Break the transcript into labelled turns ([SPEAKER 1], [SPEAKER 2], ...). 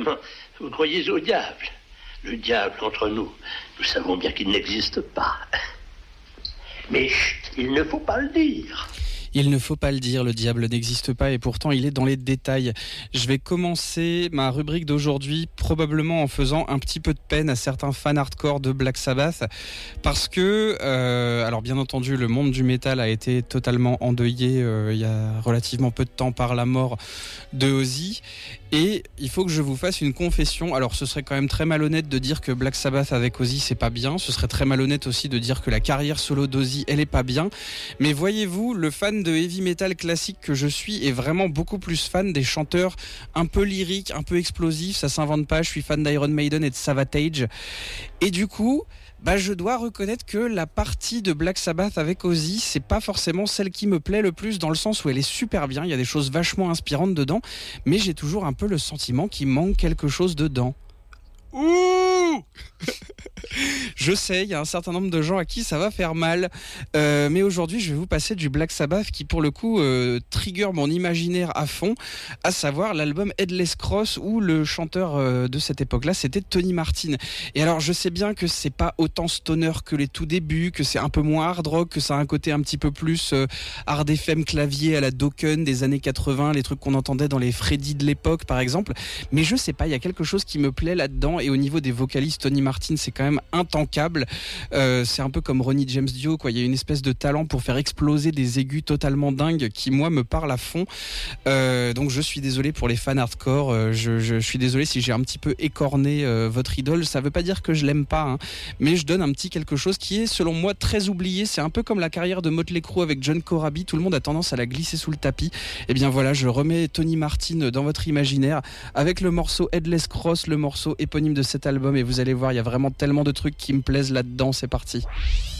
[SPEAKER 1] Vous croyez au diable? Le diable entre nous, nous savons bien qu'il n'existe pas. Mais chut, il ne faut pas le dire.
[SPEAKER 2] Il ne faut pas le dire, le diable n'existe pas et pourtant il est dans les détails. Je vais commencer ma rubrique d'aujourd'hui probablement en faisant un petit peu de peine à certains fans hardcore de Black Sabbath parce que, alors bien entendu, le monde du métal a été totalement endeuillé il y a relativement peu de temps par la mort de Ozzy. Et il faut que je vous fasse une confession. Alors ce serait quand même très malhonnête de dire que Black Sabbath avec Ozzy c'est pas bien. Ce serait très malhonnête aussi de dire que la carrière solo d'Ozzy elle est pas bien. Mais voyez-vous, le fan de heavy metal classique que je suis est vraiment beaucoup plus fan des chanteurs un peu lyriques, un peu explosifs. Ça s'invente pas. Je suis fan d'Iron Maiden et de Savatage. Et du coup, je dois reconnaître que la partie de Black Sabbath avec Ozzy, c'est pas forcément celle qui me plaît le plus dans le sens où elle est super bien, il y a des choses vachement inspirantes dedans, mais j'ai toujours un peu le sentiment qu'il manque quelque chose dedans. Ouh Je sais, il y a un certain nombre de gens à qui ça va faire mal, mais aujourd'hui je vais vous passer du Black Sabbath qui pour le coup trigger mon imaginaire à fond, à savoir l'album Headless Cross où le chanteur de cette époque-là c'était Tony Martin. Et alors je sais bien que c'est pas autant stoner que les tout débuts, que c'est un peu moins hard rock, que ça a un côté un petit peu plus hard FM clavier à la Dokken des années 80, les trucs qu'on entendait dans les Freddy de l'époque par exemple, mais je sais pas, il y a quelque chose qui me plaît là-dedans. Et au niveau des vocalistes, Tony Martin c'est quand même intankable, c'est un peu comme Ronnie James Dio quoi. Il y a une espèce de talent pour faire exploser des aigus totalement dingues qui moi me parle à fond, donc je suis désolé pour les fans hardcore, je suis désolé si j'ai un petit peu écorné votre idole, ça veut pas dire que je l'aime pas hein, mais je donne un petit quelque chose qui est selon moi très oublié. C'est un peu comme la carrière de Motley Crue avec John Corabi, tout le monde a tendance à la glisser sous le tapis. Et bien voilà, je remets Tony Martin dans votre imaginaire avec le morceau Headless Cross, le morceau éponyme de cet album, et vous allez voir, il y a vraiment tellement de trucs qui me plaisent là-dedans. C'est parti.